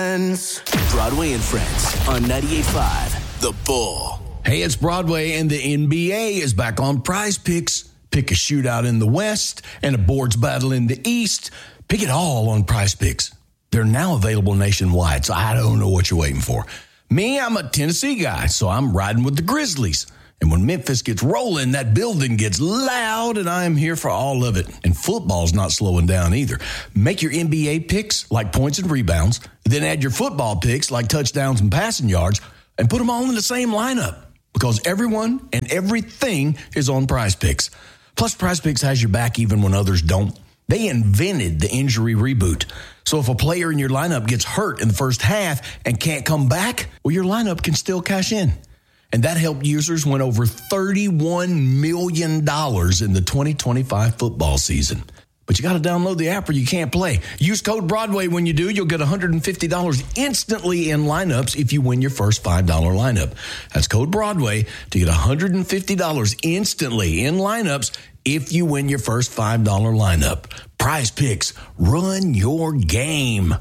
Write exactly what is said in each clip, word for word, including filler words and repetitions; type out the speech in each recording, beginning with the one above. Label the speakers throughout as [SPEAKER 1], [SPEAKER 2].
[SPEAKER 1] Friends. Broadway and Friends on ninety-eight point five The Bull.
[SPEAKER 2] Hey, it's Broadway, and the N B A is back on Prize Picks. Pick a shootout in the West and a boards battle in the East. Pick it all on Prize Picks. They're now available nationwide, so I don't know what you're waiting for. Me, I'm a Tennessee guy, so I'm riding with the Grizzlies. And when Memphis gets rolling, that building gets loud, and I am here for all of it. And football's not slowing down either. Make your N B A picks like points and rebounds, then add your football picks like touchdowns and passing yards, and put them all in the same lineup. Because everyone and everything is on Prize Picks. Plus, Prize Picks has your back even when others don't. They invented the injury reboot. So if a player in your lineup gets hurt in the first half and can't come back, well, your lineup can still cash in. And that helped users win over thirty-one million dollars in the twenty twenty-five football season. But you got to download the app or you can't play. Use code Broadway when you do. You'll get one hundred fifty dollars instantly in lineups if you win your first five dollars lineup. That's code Broadway to get one hundred fifty dollars instantly in lineups if you win your first five dollars lineup. Prize Picks, run your game.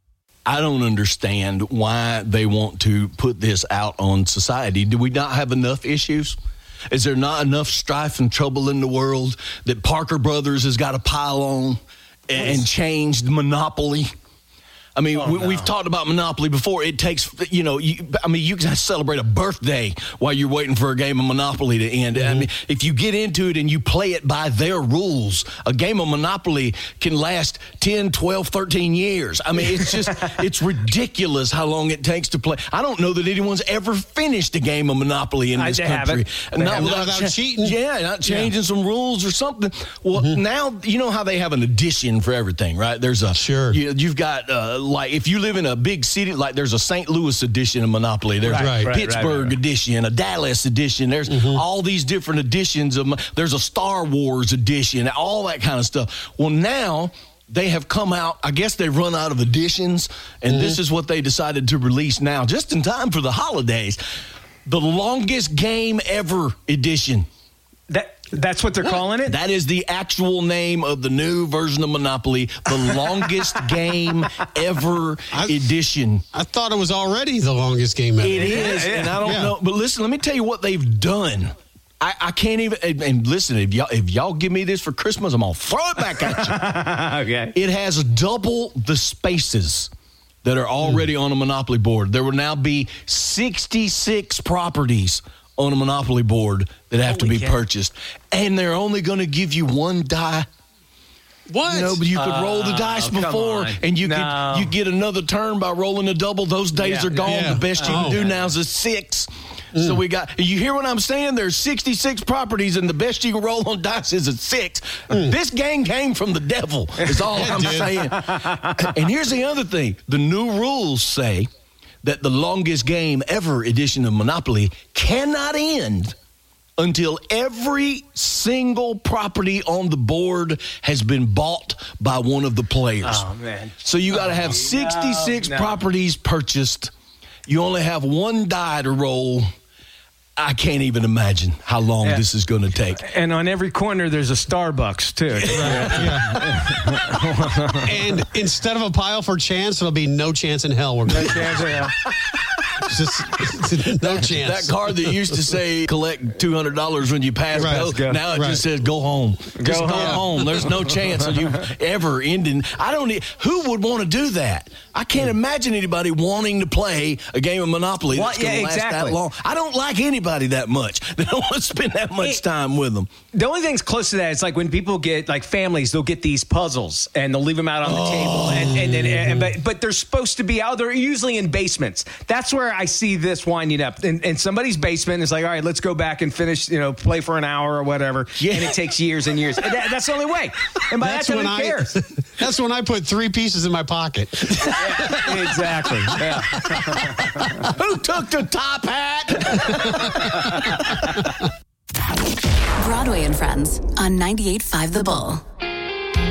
[SPEAKER 2] I don't understand why they want to put this out on society. Do we not have enough issues? Is there not enough strife and trouble in the world that Parker Brothers has got to pile on and change the monopoly? I mean, oh, we, no. we've talked about Monopoly before. It takes, you know, you, I mean, you can celebrate a birthday while you're waiting for a game of Monopoly to end. Mm-hmm. I mean, if you get into it and you play it by their rules, a game of Monopoly can last ten, twelve, thirteen years. I mean, it's just, it's ridiculous how long it takes to play. I don't know that anyone's ever finished a game of Monopoly in this
[SPEAKER 3] I,
[SPEAKER 2] country.
[SPEAKER 3] Not
[SPEAKER 2] without,
[SPEAKER 3] without
[SPEAKER 2] cha-
[SPEAKER 3] cheating.
[SPEAKER 2] Yeah, not changing yeah. some rules or something. Well, mm-hmm. now, you know how they have an edition for everything, right? There's a,
[SPEAKER 3] sure.
[SPEAKER 2] You, you've got, uh, like, if you live in a big city, like there's a Saint Louis edition of Monopoly, there's
[SPEAKER 3] right,
[SPEAKER 2] a
[SPEAKER 3] right,
[SPEAKER 2] Pittsburgh
[SPEAKER 3] right, right, right.
[SPEAKER 2] edition, a Dallas edition, there's mm-hmm. all these different editions of, there's a Star Wars edition, all that kind of stuff. Well, now they have come out, I guess they've run out of editions, and mm-hmm. this is what they decided to release now, just in time for the holidays. The longest game ever edition.
[SPEAKER 3] That That's what they're what? calling it?
[SPEAKER 2] That is the actual name of the new version of Monopoly, the longest game ever I, edition.
[SPEAKER 4] I thought it was already the longest game ever.
[SPEAKER 2] It is, yeah, yeah. and I don't yeah. know. But listen, let me tell you what they've done. I, I can't even, and, and listen, if y'all, if y'all give me this for Christmas, I'm going to throw it back at you.
[SPEAKER 3] Okay.
[SPEAKER 2] It has double the spaces that are already mm. on a Monopoly board. There will now be sixty-six properties on a Monopoly board that have Holy to be cow. purchased. And they're only going to give you one die.
[SPEAKER 4] What?
[SPEAKER 2] You know, but you could
[SPEAKER 3] uh,
[SPEAKER 2] roll the dice
[SPEAKER 3] oh,
[SPEAKER 2] before, and you
[SPEAKER 3] no.
[SPEAKER 2] could you get another turn by rolling a double. Those days
[SPEAKER 3] yeah,
[SPEAKER 2] are gone.
[SPEAKER 4] yeah.
[SPEAKER 2] The best you
[SPEAKER 4] oh,
[SPEAKER 2] can do
[SPEAKER 4] man.
[SPEAKER 2] now is a six.
[SPEAKER 4] Mm.
[SPEAKER 2] So we got, you hear what I'm saying? There's sixty-six properties, and the best you can roll on dice is a six. Mm. This game came from the devil, is all I'm saying. And here's the other thing. The new rules say that the longest game ever edition of Monopoly cannot end until every single property on the board has been bought by one of the players.
[SPEAKER 3] Oh, man.
[SPEAKER 2] So you got to have sixty-six
[SPEAKER 3] no, no.
[SPEAKER 2] properties purchased. You only have one die to roll. I can't even imagine how long yeah. this is going to take.
[SPEAKER 3] And on every corner, there's a Starbucks, too.
[SPEAKER 4] Yeah. And instead of a pile for chance, there'll be no chance in hell. We're no chance in hell. Just no chance.
[SPEAKER 2] That card that used to say collect two hundred dollars when you pass,
[SPEAKER 4] right.
[SPEAKER 2] go, now it right. just says go home.
[SPEAKER 3] Go
[SPEAKER 2] just
[SPEAKER 3] home.
[SPEAKER 2] go home. There's no chance of you ever ending. I don't. Who would want to do that? I can't imagine anybody wanting to play a game of Monopoly
[SPEAKER 3] well,
[SPEAKER 2] that's going to
[SPEAKER 3] yeah,
[SPEAKER 2] last
[SPEAKER 3] exactly.
[SPEAKER 2] that long. I don't like anybody that much. They don't want to spend that much
[SPEAKER 3] it,
[SPEAKER 2] time with them.
[SPEAKER 3] The only thing's close to that is like when people get, like families, they'll get these puzzles and they'll leave them out on the oh. table. And, and, and, and but, but they're supposed to be out. They're usually in basements. That's where I see this winding up. In, in somebody's basement, it's like, all right, let's go back and finish, you know, play for an hour or whatever. Yeah. And it takes years and years. And that, that's the only way. And by that's that time, who cares?
[SPEAKER 4] That's when I put three pieces in my pocket.
[SPEAKER 3] Yeah, exactly. Yeah.
[SPEAKER 2] Who took the top hat?
[SPEAKER 5] Broadway and Friends on ninety-eight point five The Bull.